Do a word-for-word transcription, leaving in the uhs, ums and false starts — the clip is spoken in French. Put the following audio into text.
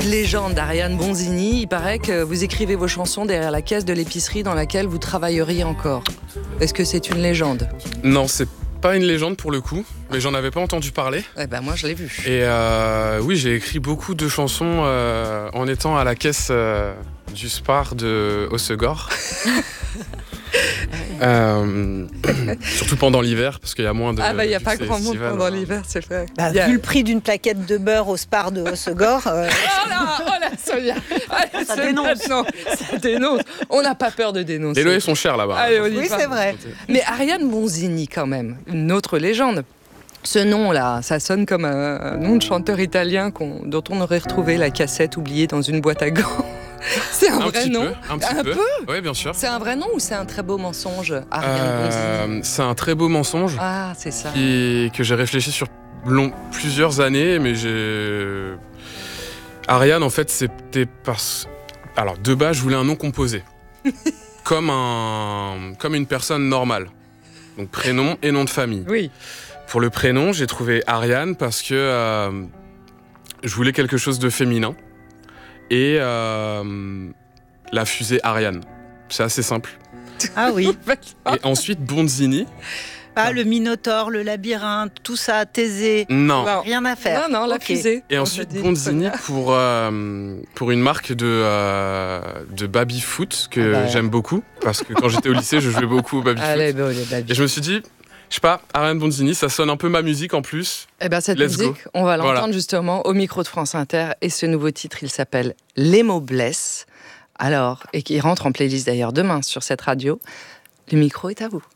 une légende d'Ariane Bonzini. Il paraît que vous écrivez vos chansons derrière la caisse de l'épicerie dans laquelle vous travailleriez encore. Est-ce que c'est une légende ? Non, c'est pas une légende pour le coup, mais j'en avais pas entendu parler. Eh ben moi je l'ai vu. Et euh, oui, j'ai écrit beaucoup de chansons euh, en étant à la caisse euh, du Spar de Hossegor. euh, surtout pendant l'hiver, parce qu'il y a moins de... Ah bah il n'y a pas grand monde pendant l'hiver, c'est vrai. Bah, a... Vu le prix d'une plaquette de beurre au Spar de Hossegor... Euh... Oh là, oh là, Sonia. Allez, ça dénonce. Non, ça dénonce. On n'a pas peur de dénoncer. Les loyers sont chers là-bas. Allez, on y oui, va. c'est vrai. Mais Ariane Bonzini quand même, une autre légende. Ce nom-là, ça sonne comme un nom de chanteur italien qu'on, dont on aurait retrouvé la cassette oubliée dans une boîte à gants. C'est un, un vrai nom. Peu, un petit un peu. peu Oui, bien sûr. C'est un vrai nom ou c'est un très beau mensonge, Ariane euh, Bonzini ? C'est un très beau mensonge. Ah, c'est ça. Qui, que j'ai réfléchi sur long, plusieurs années, mais j'ai... Ariane, en fait, c'était parce... Alors, de base, je voulais un nom composé. comme, un... comme une personne normale. Donc, prénom et nom de famille. Oui. Pour le prénom, j'ai trouvé Ariane parce que euh, je voulais quelque chose de féminin. Et euh, la fusée Ariane. C'est assez simple. Ah oui. Et ensuite, Bonzini. Pas le Minotaure, le labyrinthe, tout ça, Thésée. Non. non. Rien à faire. Non, non, la okay. fusée. Et ensuite, Bonzini pour, euh, pour une marque de, euh, de baby-foot que ah bah. j'aime beaucoup. Parce que quand j'étais au lycée, je jouais beaucoup au baby-foot. Allez, bon, les baby. Et je me suis dit... Je sais pas, Ariane Bonzini, ça sonne un peu ma musique en plus. Eh ben cette Let's musique, go. on va l'entendre voilà. justement au micro de France Inter. Et ce nouveau titre, il s'appelle Les mots blessent. Alors, et qui rentre en playlist d'ailleurs demain sur cette radio. Le micro est à vous.